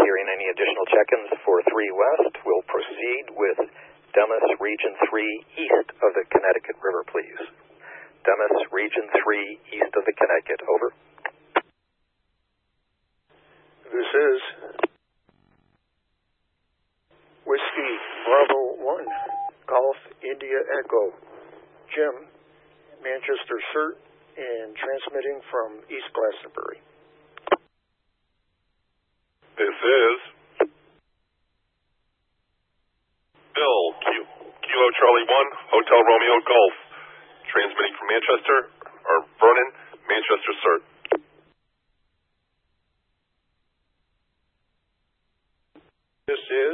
hearing any additional check-ins for 3 West, we'll proceed with Demas Region 3 east of the Connecticut River, please. Demas Region 3 east of the Connecticut, over. This is Whiskey Bravo 1, Golf India Echo, Jim, Manchester CERT, and transmitting from East Glastonbury. This is Bill, Kilo Charlie 1, Hotel Romeo Golf, transmitting from Manchester, or Vernon, Manchester CERT. This is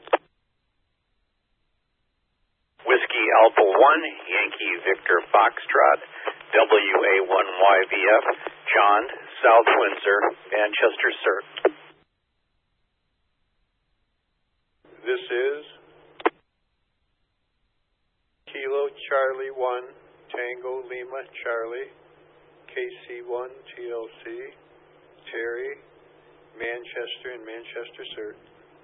Whiskey Alpha 1, Yankee Victor Foxtrot, WA1YVF, John, South Windsor, Manchester CERT. This is Kilo Charlie 1, Tango Lima Charlie, KC1 TLC, Terry, Manchester and Manchester CERT.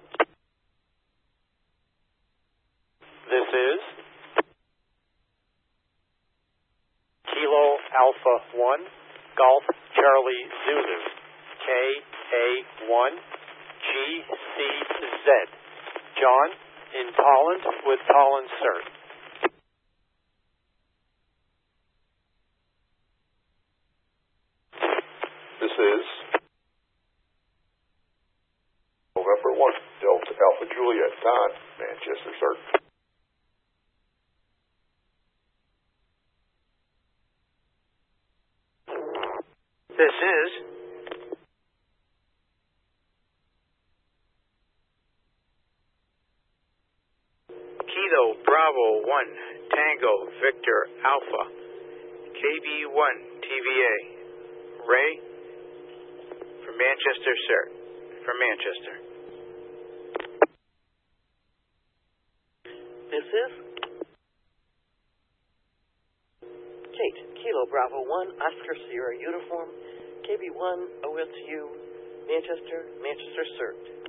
This is Kilo Alpha 1, Golf Charlie Zulu, KA1, GCZ, John in Tolland with Tolland CERT. This is November 1, Delta Alpha Juliet, Don, Manchester CERT. This is Kilo Bravo 1, Tango Victor Alpha, KB1 TVA, Ray from Manchester, sir, from Manchester. This is Kate, Kilo Bravo 1, Oscar Sierra Uniform, KB1 OSU, Manchester, Manchester CERT.